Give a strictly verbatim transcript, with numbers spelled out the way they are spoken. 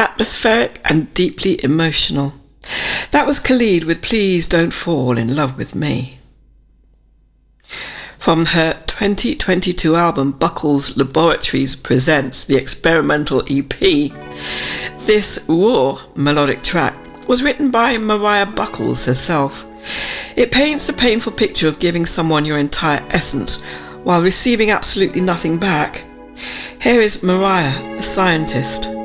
atmospheric and deeply emotional. That was Khalid with Please Don't Fall in Love With Me. From her twenty twenty-two album Buckles Laboratories Presents the Experimental E P, this raw melodic track was written by Mariah Buckles herself. It paints a painful picture of giving someone your entire essence while receiving absolutely nothing back. Here is Mariah, the scientist.